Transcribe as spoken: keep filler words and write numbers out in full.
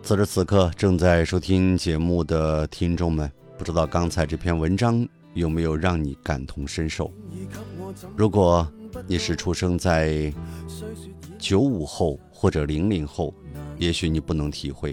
此时此刻正在收听节目的听众们，不知道刚才这篇文章有没有让你感同身受？如果你是出生在九五后或者零零后，也许你不能体会，